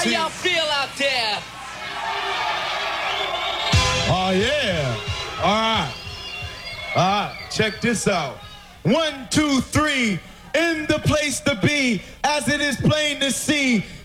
How y'all feel out there? Oh, yeah. All right, check this out. 1, 2, 3, in the place to be, as it is plain to see.